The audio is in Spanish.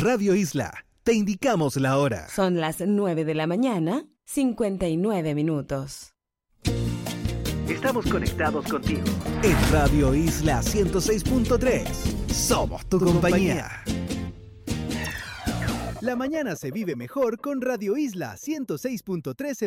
Radio Isla, te indicamos la hora. Son las 9 de la mañana, 59 minutos. Estamos conectados contigo. En Radio Isla 106.3. Somos tu compañía. La mañana se vive mejor con Radio Isla 106.3